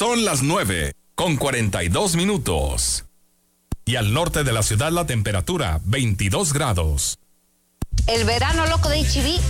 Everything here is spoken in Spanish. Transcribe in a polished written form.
Son las 9:42. Y al norte de la ciudad la temperatura 22 grados. El verano loco de H-E-B